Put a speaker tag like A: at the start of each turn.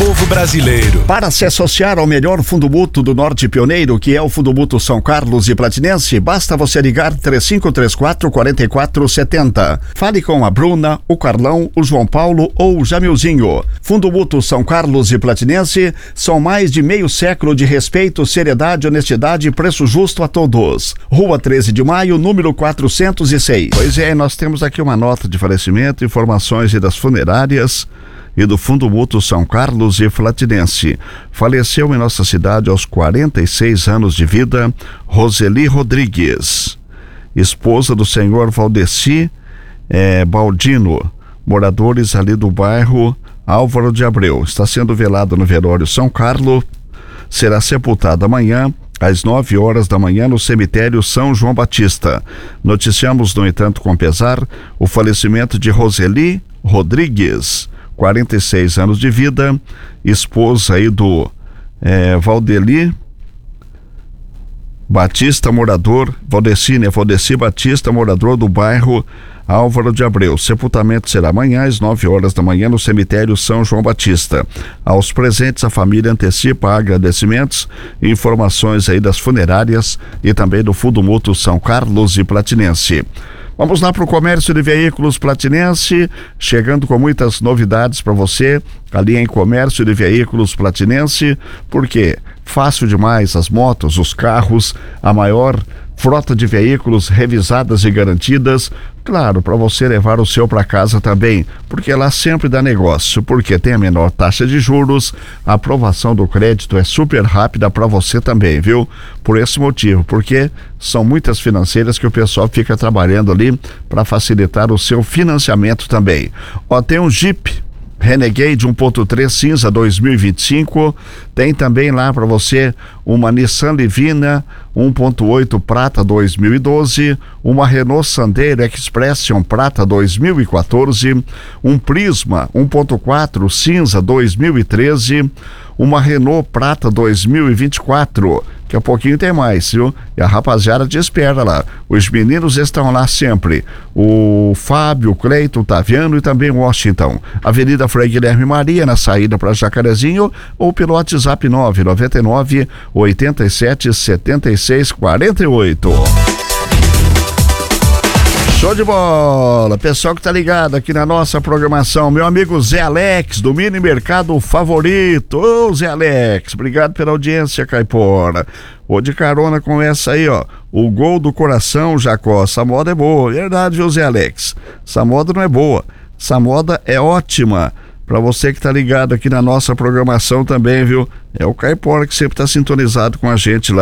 A: povo brasileiro.
B: Para se associar ao melhor fundo mútuo do Norte Pioneiro, que é o Fundo Mútuo São Carlos e Platinense, basta você ligar 3534-4470. Fale com a Bruna, o Carlão, o João Paulo ou o Jamilzinho. Fundo Mútuo São Carlos e Platinense são mais de meio século de respeito, seriedade, honestidade e preço justo a todos. Rua 13 de Maio, número 406. Pois é, nós temos aqui uma nota de falecimento, informações das funerárias e do Fundo Mútuo São Carlos e Platinense. Faleceu em nossa cidade aos 46 anos de vida, Roseli Rodrigues, esposa do senhor Valdeci Baldino, moradores ali do bairro Álvaro de Abreu. Está sendo velada no velório São Carlos, será sepultada amanhã às 9 horas da manhã no cemitério São João Batista. Noticiamos, no entanto, com pesar, o falecimento de Roseli Rodrigues, 46 anos de vida, esposa aí do Valdeci Batista, morador, Valdeci Batista, morador do bairro Álvaro de Abreu. Sepultamento será amanhã às 9 horas da manhã no cemitério São João Batista. Aos presentes, a família antecipa agradecimentos e informações aí das funerárias e também do Fundo Mútuo São Carlos e Platinense. Vamos lá para o comércio de veículos Platinense, chegando com muitas novidades para você, ali em comércio de veículos Platinense, porque fácil demais as motos, os carros, a maior frota de veículos revisadas e garantidas, claro, para você levar o seu para casa também, porque lá sempre dá negócio, porque tem a menor taxa de juros, a aprovação do crédito é super rápida para você também, viu? Por esse motivo, porque são muitas financeiras que o pessoal fica trabalhando ali para facilitar o seu financiamento também. Ó, tem um Jeep Renegade 1.3 cinza 2025, tem também lá para você uma Nissan Livina 1.8 prata 2012, uma Renault Sandero Expression prata 2014, um Prisma 1.4 cinza 2013, uma Renault prata 2024. Daqui a pouquinho tem mais, viu? E a rapaziada te espera lá. Os meninos estão lá sempre. O Fábio, o Cleiton, o Taviano e também o Washington. Avenida Frei Guilherme Maria, na saída para Jacarezinho, ou pelo WhatsApp 999 87 76 48. Show de bola, pessoal que tá ligado aqui na nossa programação, meu amigo Zé Alex, do Mini Mercado Favorito. Ô Zé Alex, obrigado pela audiência, Caipora. Vou de carona com essa aí, ó, o Gol do Coração, Jacó. Essa moda é boa, verdade, viu, Zé Alex? Essa moda não é boa, essa moda é ótima. Pra você que tá ligado aqui na nossa programação também, viu? É o Caipora que sempre tá sintonizado com a gente lá.